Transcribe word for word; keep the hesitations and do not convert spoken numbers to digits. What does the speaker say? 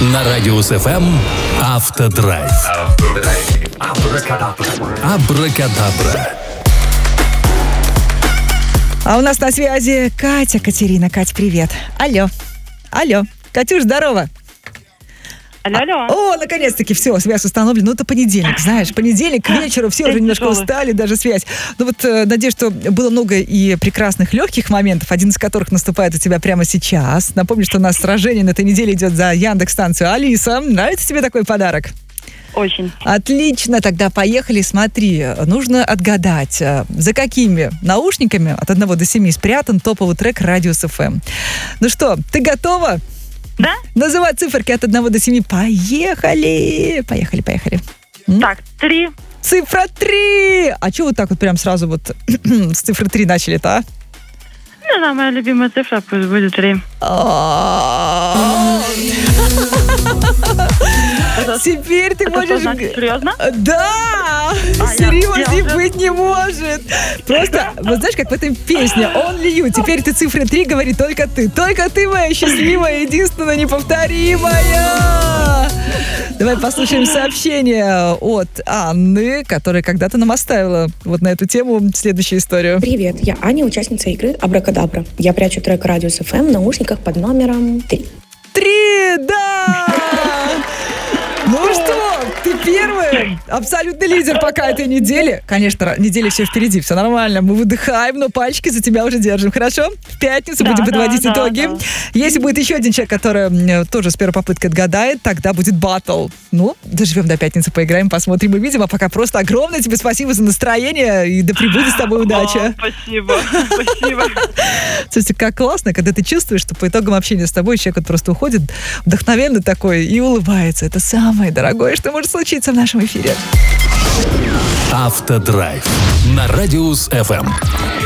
На Радиус эф эм Автодрайв. Абракадабра. А у нас на связи Катя, Катерина. Кать, привет. Алло. Алло. Катюш, здорово. Алло, алло. О, наконец-таки, все, связь установлена. Ну, это понедельник, знаешь, понедельник к вечеру, все уже немножко устали, даже связь. Ну вот, э, надеюсь, что было много и прекрасных легких моментов, один из которых наступает у тебя прямо сейчас. Напомню, что у нас сражение на этой неделе идет за Яндекс-станцию. Алиса, нравится тебе такой подарок? Очень. Отлично, тогда поехали, смотри. Нужно отгадать, за какими наушниками от одного до семи спрятан топовый трек Радиус эф эм. Ну что, ты готова? Да? Называй циферки от одного до семи. Поехали! Поехали, поехали. Так, три. Цифра три! А что вот так вот прям сразу вот с цифры три начали-то, а? Не знаю, моя любимая цифра, пусть будет три. Теперь ты Это можешь... что значит, серьезно? Да! А, Серьезнее я- я- быть не может. Просто, вот знаешь, как в этой песне Only You. Теперь ты цифры три, говори только ты. Только ты моя счастливая, единственная, неповторимая. Давай послушаем сообщение от Анны, которая когда-то нам оставила вот на эту тему следующую историю. Привет, я Аня, участница игры Абракадабра. Я прячу трек Радиус эф эм в наушниках под номером три. Три, да! Ну что, ты первый, абсолютный лидер пока этой недели. Конечно, неделя все впереди, все нормально. Мы выдыхаем, но пальчики за тебя уже держим, хорошо? В пятницу Да, будем да, подводить да, итоги. да. Если будет еще один человек, который м, тоже с первой попытки отгадает, тогда будет баттл. Ну, доживем до пятницы, поиграем, посмотрим и видим. А пока просто огромное тебе спасибо за настроение и да пребудет с тобой удача. О, спасибо, спасибо. Слушайте, как классно, когда ты чувствуешь, что по итогам общения с тобой человек вот просто уходит вдохновенный такой и улыбается. Это самое дорогое, что может случиться в нашем эфире. Автодрайв на Радиус эф эм.